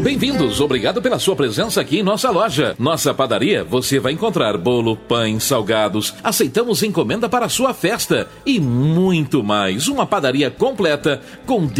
Bem-vindos, obrigado pela sua presença aqui em nossa loja. Nossa padaria, você vai encontrar bolo, pães, salgados, aceitamos encomenda para a sua festa e muito mais. Uma padaria completa com